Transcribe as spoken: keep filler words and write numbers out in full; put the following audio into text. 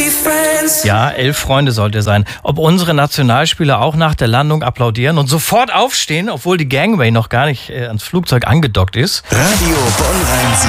Ja, elf Freunde sollte sein. Ob unsere Nationalspieler auch nach der Landung applaudieren und sofort aufstehen, obwohl die Gangway noch gar nicht äh, ans Flugzeug angedockt ist. Radio Bonn-Rhein